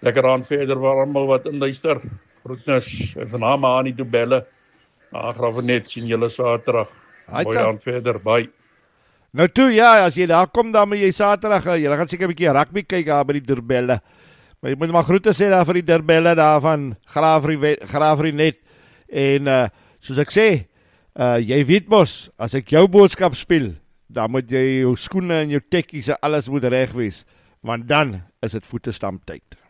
Lekker aan verder vir almal wat inluister. Groetnis en vanaand aan die Dobelle. Graafrenet sien julle Saterdag. Mooi aan verder, bye. Nou toe, ja, as jy daar kom, dan moet jy Saterdag, jy gaan seker 'n bietjie rugby kyk daar by die Dobelle. Maar jy moet maar groete sê daar vir die Dobelle daar van Graafrenet. En soos ek sê, jy weet mos, as ek jou boodskap speel, dan moet jy jou skoene en jou tekkies en alles moet reg wees, want dan is dit voetestamptyd.